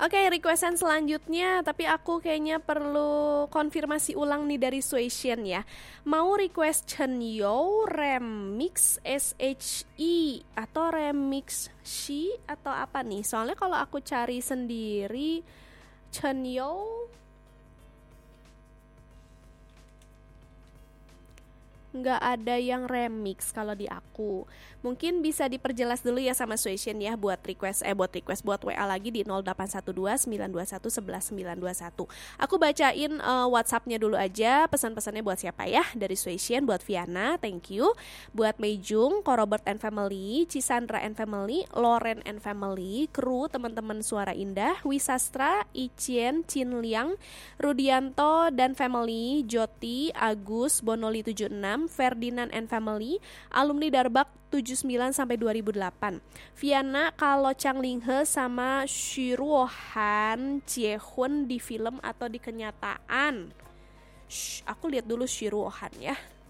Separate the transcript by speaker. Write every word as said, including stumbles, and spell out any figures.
Speaker 1: Oke, requestan selanjutnya, tapi aku kayaknya perlu konfirmasi ulang nih dari Suishen ya. Mau request Chen Yo remix S H I atau remix She atau apa nih? Soalnya kalau aku cari sendiri Chen Yo nggak ada yang remix kalau di aku. Mungkin bisa diperjelas dulu ya sama Suishen ya buat request eh buat request buat W A lagi di nol delapan satu dua sembilan dua satu satu satu sembilan dua satu. Aku bacain uh, WhatsApp-nya dulu aja, pesan-pesannya buat siapa ya? Dari Suishen buat Viana, thank you. Buat Meijung, Ko Robert and Family, Cisandra and Family, Loren and Family, kru teman-teman Suara Indah, Wisastra, Ichien, Chin Liang, Rudianto dan Family, Joti, Agus, Bonoli tujuh enam, Ferdinand and Family, alumni Darbak tujuh sembilan sampai dua ribu delapan. Viana kalau Chang Linghe sama Shiruohan Jiehun di film atau di kenyataan. Shh, aku lihat dulu Shiruohan ya.